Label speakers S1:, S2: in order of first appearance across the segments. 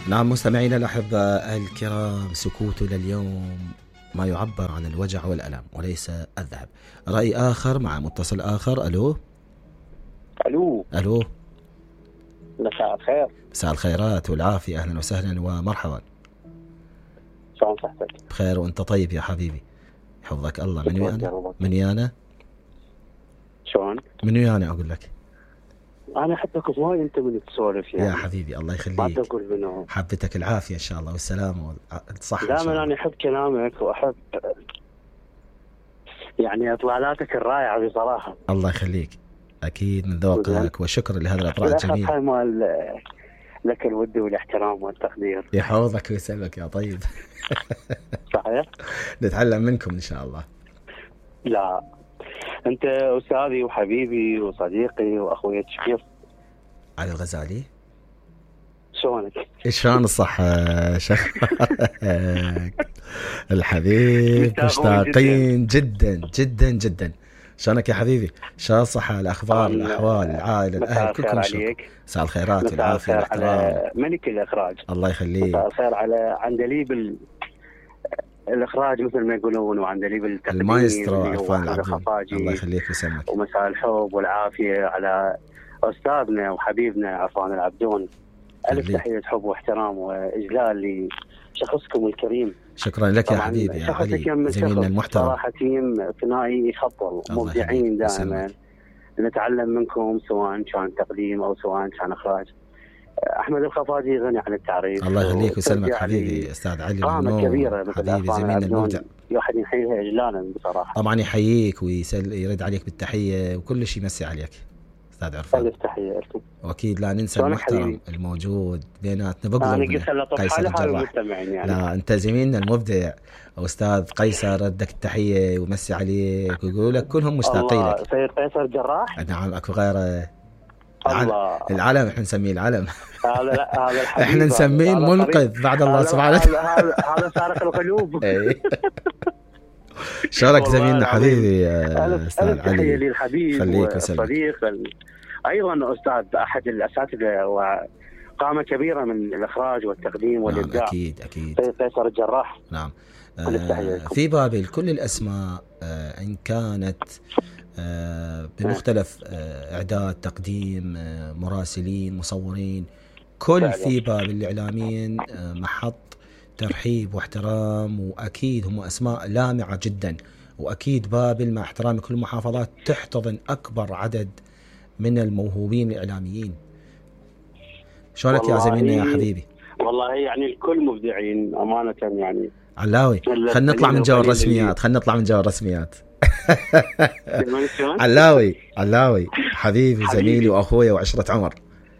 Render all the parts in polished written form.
S1: نعم مستمعينا الأحباء الكرام، سكوت لليوم ما يعبر عن الوجع والألم وليس الذهب. رأي آخر مع متصل آخر. ألو ألو.
S2: مساء الخير.
S1: مساء الخيرات والعافية، أهلا وسهلا ومرحبا.
S2: شلون صحتك؟
S1: بخير وأنت طيب يا حبيبي، حفظك الله. من ويانا؟ من ويانا؟
S2: شلون؟
S1: من ويانا أقول لك.
S2: أنا أحبك هواي أنت من تسولف يعني.
S1: يا حبيبي الله يخليك.
S2: ما تقول منه.
S1: حبتك العافية إن شاء الله والسلامة والصحة.
S2: دائما أنا أحب كلامك وأحب يعني إطلالاتك الرائعة بصراحة.
S1: الله يخليك، أكيد من ذوقك وشكر لهذا الإطراء الجميل.
S2: مال لك الود والاحترام والتقدير.
S1: يحفظك ويسلمك يا طيب.
S2: صحيح.
S1: نتعلم منكم إن شاء الله.
S2: لا أنت أستاذي وحبيبي وصديقي وأخوي الشقيق
S1: علي الغزالي.
S2: شلونك؟
S1: شلون الصحة شيخ؟ الحبيب مشتاقين جدا جدا جدا. شلونك يا حبيبي؟ شلون الصحة، الأخبار، الأحوال، العائلة، الأهل، كلكم شكرا. مساء الخيرات والعافية
S2: والاحترام. ملك الإخراج
S1: الله يخليك.
S2: مساء الخير على عندليب الإخراج مثل ما يقولون، وعندليب التقديم
S1: المايسترو عفان الخفاجي. الله يخليك ويسلمك.
S2: ومساء الحب والعافية على أستاذنا وحبيبنا عفان العبدون. ألف تحية حب واحترام وإجلال لشخصكم الكريم.
S1: شكرا لك يا حبيبي يا علي زميلنا المحترم.
S2: صراحة تيم ثنائي يفضل، مبدعين دائما، نتعلم منكم سواء كان تقديم أو سواء كان إخراج. أحمد الخفاجي غني عن التعريف.
S1: الله يخليك ويسلمك حبيبي أستاذ علي.
S2: قامة كبيرة
S1: حبيبي زميلنا المبدع،
S2: واحد يحييها إجلالا بصراحة.
S1: طبعا يحييك ويرد عليك بالتحية وكل شيء يمسي عليك أستاذ عرفان.
S2: ألف تحية لكم.
S1: وأكيد لا ننسى المحترم الموجود بيناتنا بقلوبنا قيصر الجراح.
S2: يعني.
S1: لا أنت زميلنا المبدع أستاذ قيصر، ردك التحية ومسي عليك ويقول لك كلهم مشتاقين لك.
S2: سيد قيصر الجراح.
S1: نعم أكو غيره. العلم احنا نسميه العلم.
S2: هذا
S1: احنا نسميه المنقذ بعد الله سبحانه.
S2: هذا سارق القلوب.
S1: شارك زميلنا حبيبي استاذ علي.
S2: الحبيب والصديق ايضا استاذ احد الاساتذه وقامه كبيره من الاخراج والتقديم والابداع.
S1: اكيد
S2: قيصر الجراح.
S1: نعم. في بابل كل الاسماء ان كانت بمختلف اعداد، تقديم، مراسلين، مصورين، كل في بابل الاعلاميين محط ترحيب واحترام، واكيد هم اسماء لامعه جدا، واكيد بابل مع احترامي كل المحافظات تحتضن اكبر عدد من الموهوبين الاعلاميين. شلونك يا زميلنا يا حبيبي؟
S2: والله يعني الكل مبدعين امانه يعني.
S1: علاوي خلينا نطلع من جو الرسميات. علاوي حبيبي زميلي واخويا وعشرة عمر.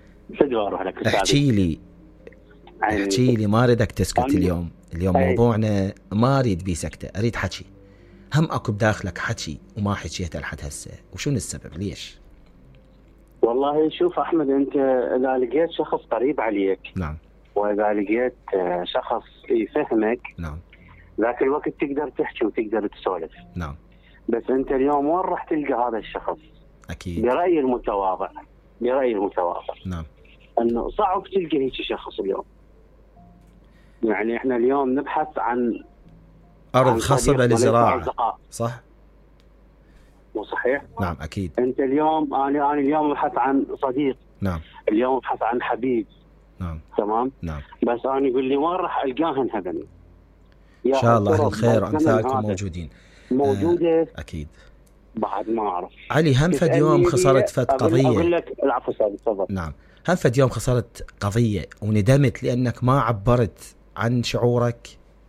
S1: احكي لي ما اريدك تسكت. اليوم موضوعنا ما اريد بيه سكتة، اريد حكي. هم اكو بداخلك حكي وما حكيت لحد هسه، وشو السبب ليش؟
S2: والله شوف احمد، انت اذا لقيت شخص قريب عليك،
S1: نعم،
S2: واذا لقيت شخص يفهمك،
S1: نعم،
S2: ذاك الوقت تقدر تحكي وتقدر تسولف.
S1: نعم.
S2: بس انت اليوم وين راح تلقى هذا الشخص؟
S1: اكيد
S2: برأيي المتواضع
S1: نعم،
S2: انه صعب تلقى هيك شخص اليوم. يعني احنا اليوم نبحث عن
S1: ارض خصبة للزراعة، صح؟
S2: مو صحيح؟
S1: نعم اكيد.
S2: انت اليوم انا اليوم ابحث عن صديق،
S1: نعم،
S2: اليوم ابحث عن حبيب،
S1: نعم،
S2: تمام،
S1: نعم.
S2: بس انا يقول لي وين راح القاهن هذني؟
S1: ان شاء الله الخير امثالكم موجوده
S2: اكيد. بعد ما اعرف
S1: علي، هم فد يوم خسرت فد قضيه.
S2: اقول لك العفو استاذ تفضل.
S1: نعم، هم فد يوم خسرت قضيه وندمت لانك ما عبرت عن شعورك.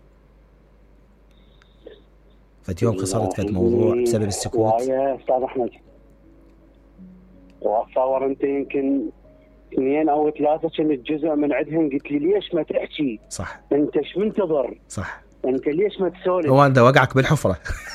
S1: فد يوم خسرت فد موضوع بسبب السكوت.
S2: يا استاذ احمد، واتصور انت يمكن 2 أو 3 كنت جزء من عندهم، قلت لي ليش ما تحكي؟
S1: صح.
S2: انت ايش منتظر؟
S1: صح.
S2: انت ليش ما تسولف؟
S1: هو انت وقعك بالحفره.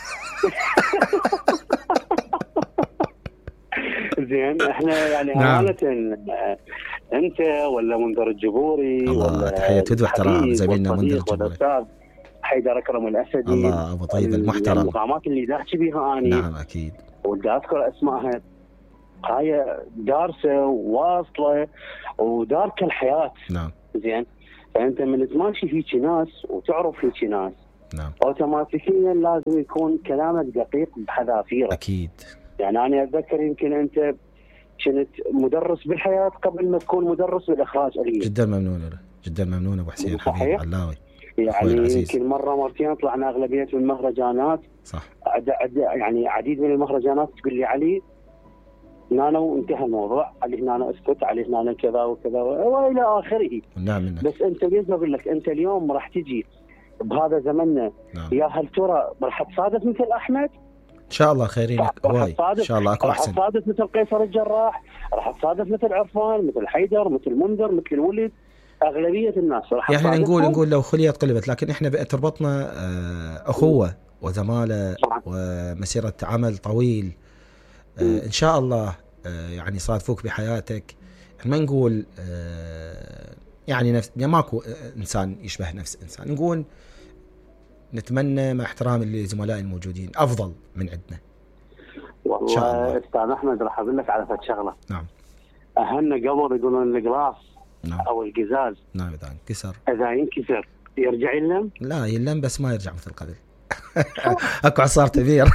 S2: زين احنا يعني امانه انت ولا منذر الجبوري
S1: ولا تحيه ود واحترام زميلنا منذر الجبوري،
S2: والاستاذ حيدر اكرم الاسدي،
S1: الله ابو طيب المحترم،
S2: المقامات اللي دا احكي بها اني.
S1: نعم اكيد،
S2: ودي اذكر اسمائها. هاي دارسه وواصله وداركه الحياه.
S1: نعم.
S2: زين، فانت من تماشي هيك ناس وتعرف هيك ناس،
S1: نعم،
S2: اوتوماتيكيا لازم يكون كلامك دقيق بحذافيره.
S1: اكيد.
S2: يعني انا اتذكر يمكن انت كنت مدرس بالحياه قبل ما تكون مدرس بالاخراج الي.
S1: جدا ممنون، جدا ممنون ابو حسين حبيب علاوي.
S2: يعني يمكن مره مرتين طلعنا اغلبيه من المهرجانات.
S1: صح.
S2: يعني عديد من المهرجانات تقول لي علي هنا وانتهى الموضوع، علي هنا اسكت، علي هنا كذا وكذا والى اخره.
S1: نعم منك.
S2: بس انت ليش بقول لك انت اليوم راح تجي بهذا زمننا.
S1: نعم.
S2: يا هل ترى راح تصادف مثل احمد؟
S1: ان شاء الله خيرينك هواي، ان شاء الله اكو احسن.
S2: راح تصادف مثل قيصر الجراح، راح تصادف مثل عرفان، مثل حيدر، مثل منذر، مثل الولد. اغلبيه الناس راح
S1: يعني نقول لو خليت قلبت، لكن احنا تربطنا اخوه وزماله ومسيره عمل طويل. ان شاء الله يعني صادفوك بحياتك. ما نقول يعني نفس، يعني ماكو انسان يشبه نفس انسان، نقول نتمنى مع احترامي لزملائي الموجودين افضل من عندنا.
S2: والله استاذ احمد راح اقول لك على شغله.
S1: نعم.
S2: اهلنا قبل يقولون الجلاس.
S1: نعم.
S2: او القزاز.
S1: نعم. اذا انكسر،
S2: اذا ينكسر يرجع يلم؟
S1: لا يلم، بس ما يرجع مثل قبل. اكو عصار كبير.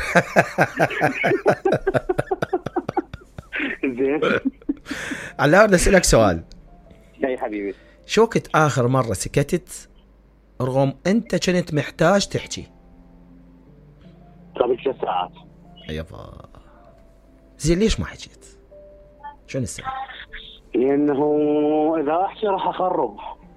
S2: زين.
S1: علاء اسالك سؤال.
S2: اي حبيبي.
S1: شو كنت اخر مره سكتت رغم انت كنت محتاج تحكي؟
S2: قبل 3 ساعات.
S1: يابا زين، ليش ما حكيت؟ شنو السبب؟
S2: لانه اذا احكي راح اخرب.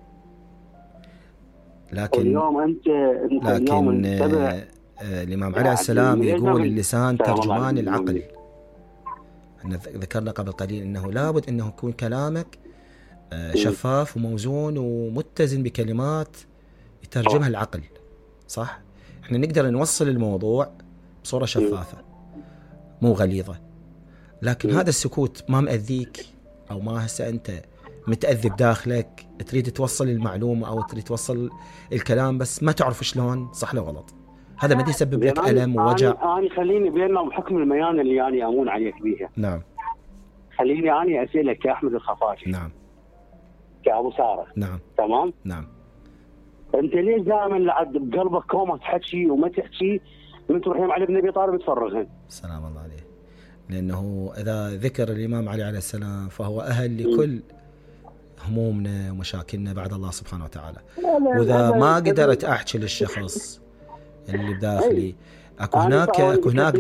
S1: لكن
S2: اليوم انت اليوم
S1: الامام علي السلام يقول اللسان ترجمان العقل. احنا ذكرنا قبل قليل انه لابد انه يكون كلامك شفاف وموزون ومتزن بكلمات يترجمها العقل. صح؟ احنا نقدر نوصل الموضوع بصورة شفافة مو غليظة، لكن هذا السكوت ما مأذيك، او ما هسه انت متأذي بداخلك تريد توصل المعلومة او تريد توصل الكلام بس ما تعرف شلون، صح لو غلط؟ هذا ما يسبب لك ألم ووجع.
S2: أنا خليني بيننا بحكم الميان اللي أنا أمون عليك بيها.
S1: نعم.
S2: خليني أنا أسألك كأحمد الخفاجي.
S1: نعم.
S2: كأبو سارة.
S1: نعم.
S2: تمام.
S1: نعم.
S2: أنت ليش دائما لعد بقلبك كومة تحكي وما تحكي من تروح علي بن أبي طالب تفرغهن؟
S1: سلام الله عليه. لأنه إذا ذكر الإمام علي عليه السلام فهو أهل لكل همومنا ومشاكلنا بعد الله سبحانه وتعالى. وإذا ما قدرت أحكي للشخص اللي بداخلي، اكو هناك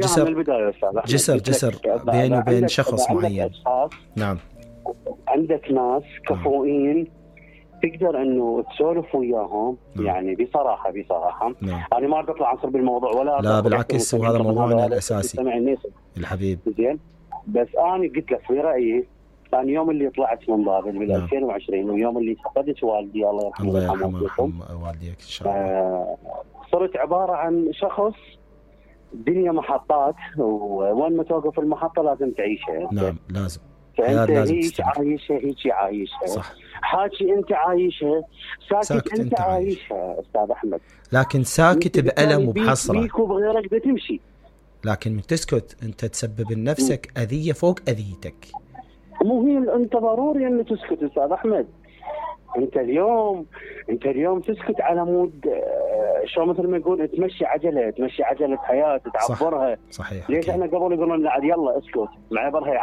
S1: جسر بيني وبين شخص معين. نعم.
S2: عندك ناس كفؤين تقدر انه تسولف وياهم. يعني بصراحه
S1: نعم.
S2: انا ما بدي اطلع عنصر بالموضوع ولا
S1: لا بالعكس، وهذا موضوعنا الاساسي الحبيب.
S2: زين، بس انا قلت لك في رايي، انا يوم اللي طلعت من بابل بال 2020 ويوم اللي فقدت والدي الله يرحمه
S1: والديك ان شاء الله،
S2: صرت عباره عن شخص دنيا محطات، وين ما توقف المحطه لازم تعيشها.
S1: نعم لازم.
S2: فانت هيك عايشها
S1: صح.
S2: حاكي انت عايشها، ساكت انت عايشها استاذ احمد.
S1: لكن ساكت بألم وبحسره.
S2: بيك وبغيرك بتمشي،
S1: لكن من تسكت انت تسبب لنفسك اذيه فوق اذيتك.
S2: مو هي انت ضروري ان تسكت استاذ احمد. انت اليوم تسكت على مود شو مثل ما يقول تمشي عجله حياه تعبرها.
S1: صحيح.
S2: ليش احنا قبل يقولون لا يلا اسكت مع برها